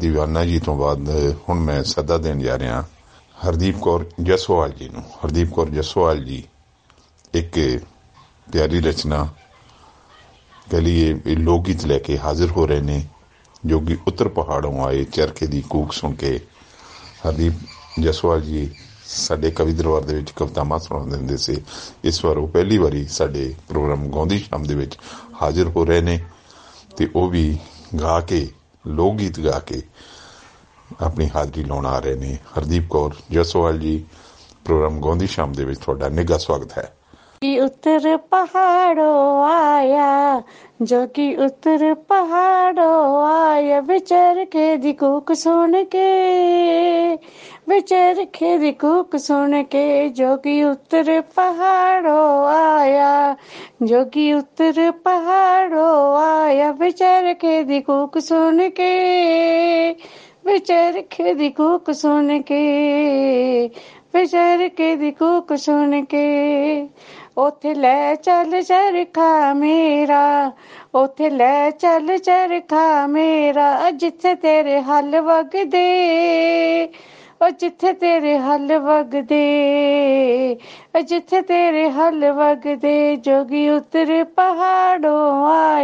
ਦੀਵਾਨਾ ਜੀ ਤੋਂ ਬਾਅਦ ਹੁਣ ਮੈਂ ਸੱਦਾ ਦੇਣ ਜਾ ਰਿਹਾ ਹਰਦੀਪ ਕੌਰ ਜਸੋਵਾਲ ਜੀ ਨੂੰ। ਹਰਦੀਪ ਕੌਰ ਜਸੋਵਾਲ ਜੀ ਇੱਕ ਪਿਆਰੀ ਰਚਨਾ कह लिए लोक गीत लैके हाजिर हो रहे ने जो कि उत्तर पहाड़ों आए चरखे की कूक सुन के। हरदीप जसवाल जी साडे कवि दरबार दे विच कवितावां सुणा दिंदे सी। इस बार वो पहली बारी साडे प्रोग्राम गाउंदी शाम दे विच हाजिर हो रहे ने ते वो भी गा के लोक गीत गा के अपनी हाजरी लाउण आ रहे ने। हरदीप कौर जसवाल जी प्रोग्राम गाउंदी शाम दे विच तुहाडा निੱਘਾ स्वागत है। जोगी उतर पहाड़ों आया, जोगी उतर पहाड़ों आया, बेचरखे दी कूक सुन के, बेचरखे दी कूक सुन के, जोगी उतर पहाड़ों आया, जोगी उतर पहाड़ों आया, बेचरखे दी कूक सुन के, बेचरखे दी कूक सुन के, बेचरखे दी कूक सुन के। उथे ले चल चरखा मेरा, उथे ले चल चरखा मेरा, जिथे तेरे हल वगदे, ओ जिथे तेरे हल वगदे, जिथे तेरे हल वगदे, जोगी उतर पहाड़ों आए।